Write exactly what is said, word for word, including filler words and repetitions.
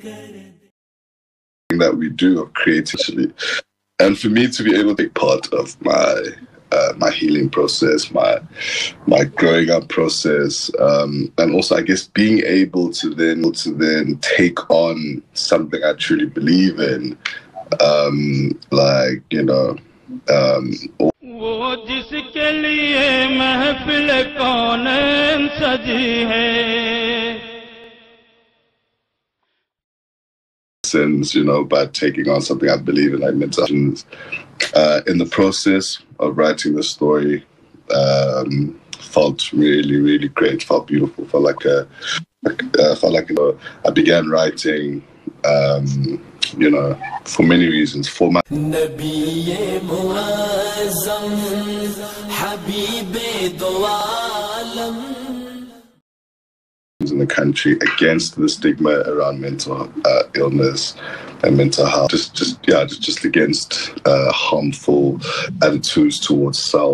that we do of creativity. And for me to be able to take part of my uh, my healing process, my my growing up process, um, and also I guess being able to then to then take on something I truly believe in, um, like you know. Um, Since, you know, by taking on something I believe in, like mental health. Uh, in the process of writing the story, um, felt really, really great. Felt beautiful. Felt like a, uh, felt like you know, I began writing, um, you know, for many reasons. For my in the country against the stigma around mental uh, illness and mental health, just, just yeah, just, just against uh, harmful attitudes towards self.